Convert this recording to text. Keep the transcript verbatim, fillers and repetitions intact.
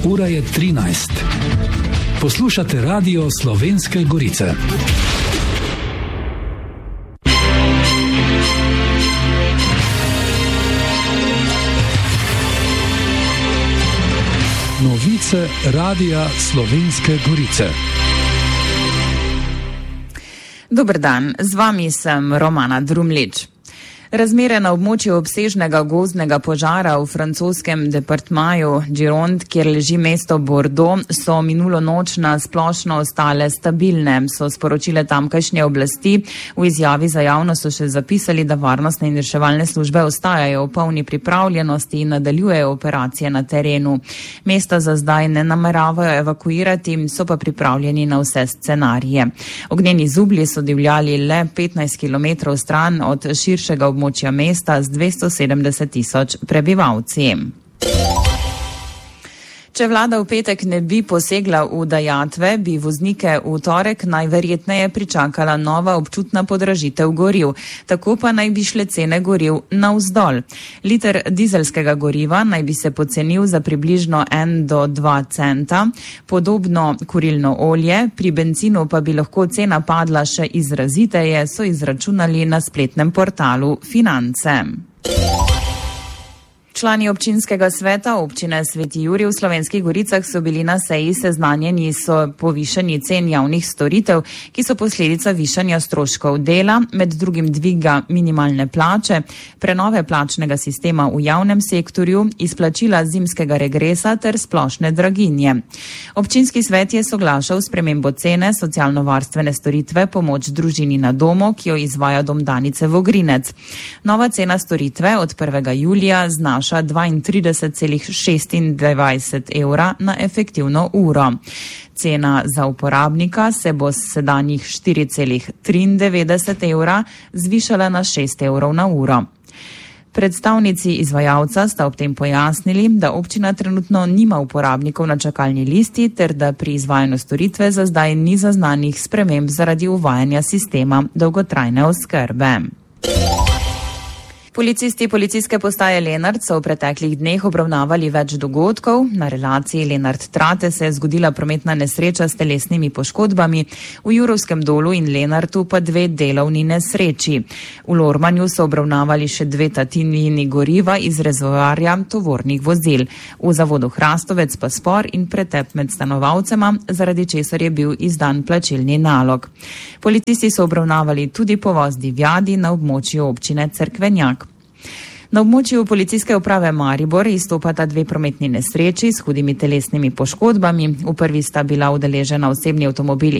Ura je trinajst. Poslušate radio Slovenske Gorice. Novice radia Slovenske Gorice. Dober dan, z vami sem Romana Drumlič. Razmere na območju obsežnega gozdnega požara v francoskem departmaju Gironde, kjer leži mesto Bordeaux, so minulo noč na splošno ostale stabilne, so sporočile tamkajšnje oblasti. V izjavi za javnost so še zapisali, da varnostne in reševalne službe ostajajo v polni pripravljenosti in nadaljujejo operacije na terenu. Mesta za zdaj ne nameravajo evakuirati, so pa pripravljeni na vse scenarije. Ognjeni zublji so divjali le petnajst kilometrov stran od širšega območja mesta z dvesto sedemdeset tisoč prebivalci. Če vlada v petek ne bi posegla v dajatve, bi voznike v torek najverjetneje pričakala nova občutna podražitev goriv. Tako pa naj bi šle cene goriv navzdol. Liter dizelskega goriva naj bi se pocenil za približno en do dva centa, podobno kurilno olje, pri bencinu pa bi lahko cena padla še izraziteje, so izračunali na spletnem portalu Finance. Člani občinskega sveta občine Sveti Jurij v Slovenskih Goricah so bili na seji seznanjeni s povišanji cen javnih storitev, ki so posledica višanja stroškov dela, med drugim dviga minimalne plače, prenove plačnega sistema v javnem sektorju, izplačila zimskega regresa ter splošne draginje. Občinski svet je soglašal s spremembo cene socialno-varstvene storitve pomoč družini na domu, ki jo izvaja Dom Danice Vogrinec. Nova cena storitve od prvega julija znaša dvaintrideset celih šestindvajset evra na efektivno uro. Cena za uporabnika se bo s sedanjih štiri celih triindevetdeset evra zvišala na šest evrov na uro. Predstavnici izvajalca sta ob tem pojasnili, da občina trenutno nima uporabnikov na čakalni listi ter da pri izvajanju storitve za zdaj ni zaznanih sprememb zaradi uvajanja sistema dolgotrajne oskrbe. Policisti policijske postaje Lenart so v preteklih dneh obravnavali več dogodkov. Na relaciji Lenart-Trate se je zgodila prometna nesreča s telesnimi poškodbami, v Jurovskem dolu in Lenartu pa dve delovni nesreči. V Lormanju so obravnavali še dve tatinjini goriva iz rezervoarja tovornih vozil. V zavodu Hrastovec pa spor in pretep med stanovalcema, zaradi česar je bil izdan plačilni nalog. Policisti so obravnavali tudi povoz divjadi na območju občine Cerkvenjak. Na območju policijske uprave Maribor izstopata dve prometni nesreči s hudimi telesnimi poškodbami. V prvi sta bila udeležena osebni avtomobil